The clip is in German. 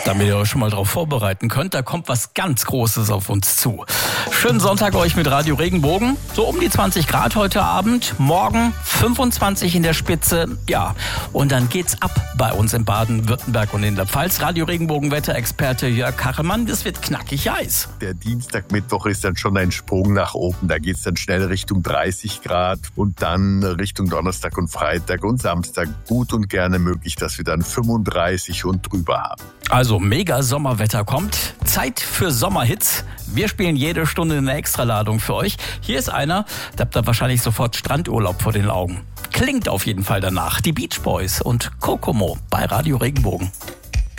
damit ihr euch schon mal darauf vorbereiten könnt. Da kommt was ganz Großes auf uns zu. Schönen Sonntag euch mit Radio Regenbogen. So um die 20 Grad heute Abend. Morgen 25 in der Spitze. Ja, und dann geht's ab bei uns in Baden-Württemberg und in der Pfalz. Radio Regenbogen Wetterexperte Jörg Kachelmann. Das wird knackig heiß. Der Dienstag, Mittwoch ist dann schon ein Sprung nach oben. Da geht's dann schnell Richtung 30 Grad und dann Richtung Donnerstag und Freitag und Samstag gut und gerne möglich, dass wir dann 35 und drüber haben. Also mega Sommerwetter kommt. Zeit für Sommerhits. Wir spielen jede Stunde eine Extraladung für euch. Hier ist einer, da habt ihr wahrscheinlich sofort Strandurlaub vor den Augen. Klingt auf jeden Fall danach. Die Beach Boys und Kokomo bei Radio Regenbogen.